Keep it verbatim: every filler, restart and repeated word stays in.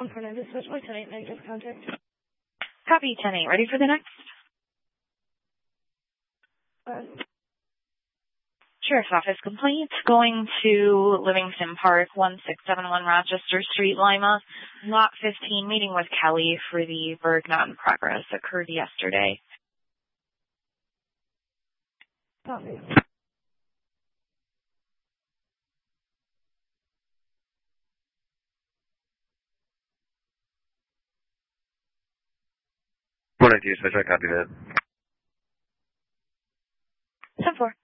I'm trying to switch my ten eight negative contact. Copy ten eight. Ready for the next? Uh, Sheriff's Office complaint. Going to Livingston Park, one six seven one Rochester Street, Lima. Lot fifteen, meeting with Kelly for the Berg Mountain Progress occurred yesterday. copy. one ninety-two, so I copy that. ten four.